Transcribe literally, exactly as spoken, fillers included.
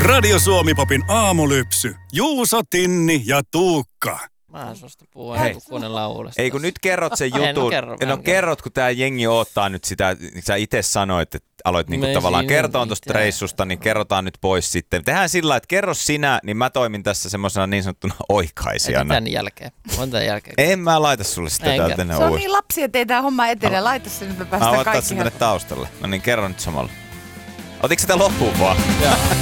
Radio Suomi-popin aamulypsy. Juuso, Tinni ja Tuukka. Mä en suosta puhua, hei, kuunnellaan uudestaan. Ei kun nyt kerrot sen jutun. En kerro, no en kerrot, kun tää jengi odottaa nyt sitä, sä itse sanoit, että aloit niinku tavallaan kertoa tuosta reissusta, niin kerrotaan nyt pois sitten. Tehdään sillä, että kerro sinä, niin mä toimin tässä semmoisena niin sanottuna oikaisijana. Ei tämän jälkeen. On tämän jälkeen. En mä laita sulle sitä täältä enää Se on uudestaan. niin lapsi, ettei tää homma etene. Laita se nyt, me päästään Mä kaikki. ottaa sen tänne taustalle. No niin, kerro nyt samalla. Otitko sitä loppuun vaan? Joo.